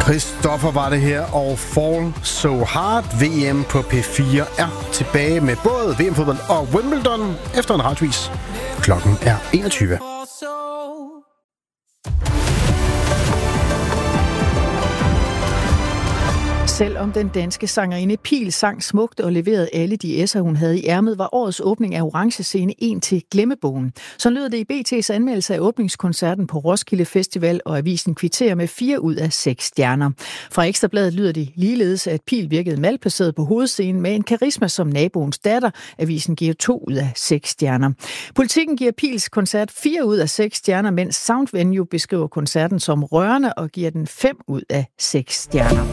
Christoffer var det her, og Fall So Hard. VM på P4 er tilbage med både VM-fodbold og Wimbledon efter en retvis. Klokken er 21. Selvom den danske sangerinde Pihl sang smukt og leverede alle de S'er, hun havde i ærmet, var årets åbning af Orange Scene en til glemmebogen. Så lød det i BT's anmeldelse af åbningskoncerten på Roskilde Festival, og avisen kvitterer med 4 ud af 6 stjerner. Fra Ekstra Bladet lyder det ligeledes, at Pihl virkede malplaceret på hovedscenen med en karisma som naboens datter. Avisen giver 2 ud af 6 stjerner. Politikken giver Pihls koncert 4 ud af 6 stjerner, mens Soundvenue beskriver koncerten som rørende og giver den 5 ud af 6 stjerner.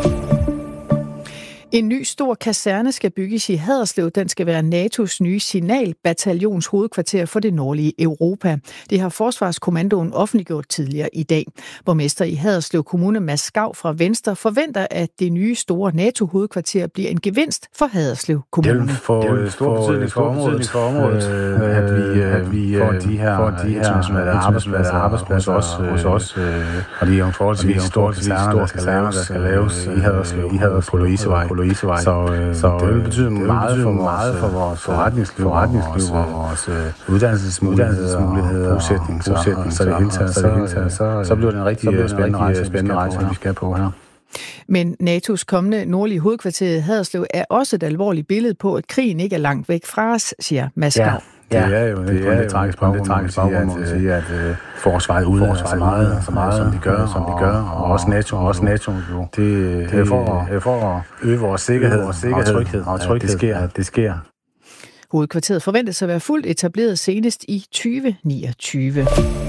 En ny stor kaserne skal bygges i Haderslev. Den skal være NATO's nye signalbataljons hovedkvarter for det nordlige Europa. Det har Forsvarskommandoen offentliggjort tidligere i dag. Borgmester i Haderslev Kommune, Mads Skav fra Venstre, forventer, at det nye store NATO-hovedkvarter bliver en gevinst for Haderslev Kommune. Det vil få stor betydning for området, at vi får de her internationale arbejdspladser hos os. Og det er jo en forholdsvis store kaserner, der skal laves i Haderslev på Louisevej. Så det vil betyde meget for vores forretningsliv og vores uddannelsesmuligheder og bosætning. Så det hele taget, så bliver det en rigtig spændende rejse, vi skal på her. Men NATO's kommende nordlige hovedkvarter i Haderslev er også et alvorligt billede på, at krigen ikke er langt væk fra os, siger Mads Skav. Det er jo lidt tragisk baggrund, må man sige, at forsvaret udvikler sig meget, som de gør, og også NATO. Det er for at øge vores sikkerhed og tryghed, det sker. Hovedkvarteret forventes at være fuldt etableret senest i 2029.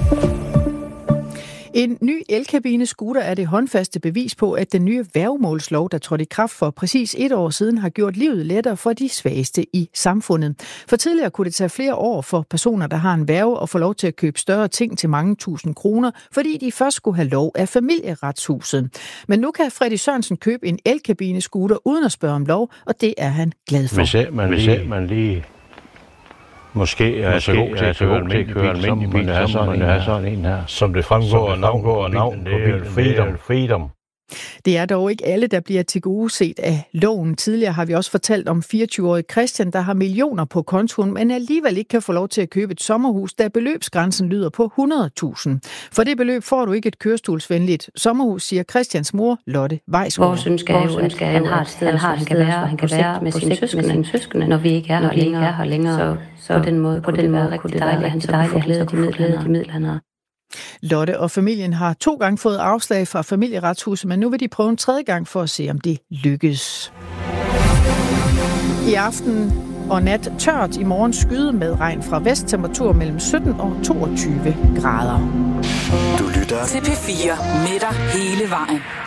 En ny elkabine-scooter er det håndfaste bevis på, at den nye værgemålslov, der trådte i kraft for præcis 1 år siden, har gjort livet lettere for de svageste i samfundet. For tidligere kunne det tage flere år for personer, der har en værge, at få lov til at købe større ting til mange tusind kroner, fordi de først skulle have lov af Familieretshuset. Men nu kan Freddy Sørensen købe en elkabine-scooter uden at spørge om lov, og det er han glad for. Hvis man lige måske er så god til at køre almindelig bil, som man er sådan en her. Som det fremgår af navn på bilen, Freedom. Det er dog ikke alle, der bliver tilgodeset af loven. Tidligere har vi også fortalt om 24-årige Christian, der har millioner på kontoen, men alligevel ikke kan få lov til at købe et sommerhus, da beløbsgrænsen lyder på 100.000. For det beløb får du ikke et kørestolsvenligt sommerhus, siger Christians mor, Lotte Weisgaard. Vores ønske er jo, at han har et sted, hvor han kan være med sine søskende, når vi ikke er her længere. Så på den måde kunne det være rigtig dejligt, at han så kunne få glæde af de midler, han har. Lotte og familien har 2 gange fået afslag fra Familieretshuset, men nu vil de prøve en 3. gang for at se, om det lykkes. I aften og nat tørt, i morgen skyde med regn fra vest, temperatur mellem 17 og 22 grader. Du lytter til P4 med dig hele vejen.